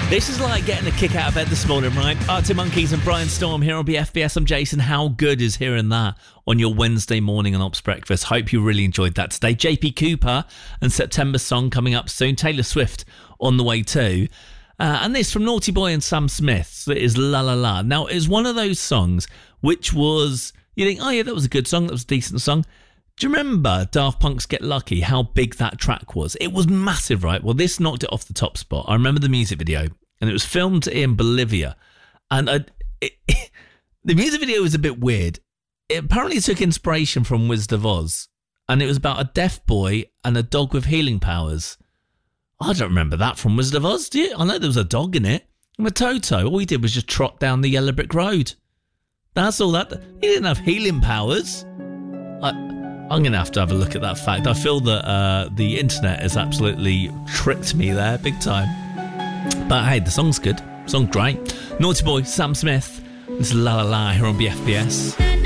This is like getting a kick out of bed this morning, right? Arctic Monkeys and Brian Storm here on BFBS. I'm Jason. How good is hearing that on your Wednesday morning on Ops Breakfast? Hope you really enjoyed that today. JP Cooper and September Song coming up soon. Taylor Swift on the way too. And this from Naughty Boy and Sam Smith. That is La La La. Now, it's one of those songs which was, you think, oh yeah, that was a good song. That was a decent song. Do you remember Daft Punk's Get Lucky, how big that track was? It was massive, right? Well, this knocked it off the top spot. I remember the music video, and it was filmed in Bolivia. And the music video was a bit weird. It apparently took inspiration from Wizard of Oz, and it was about a deaf boy and a dog with healing powers. I don't remember that from Wizard of Oz, do you? I know there was a dog in it. And with Toto, all he did was just trot down the yellow brick road. That's all that. He didn't have healing powers. I'm going to have a look at that fact. I feel that the internet has absolutely tricked me there, big time. But hey, the song's good. The song's great. Naughty Boy, Sam Smith. This is La La La here on BFBS.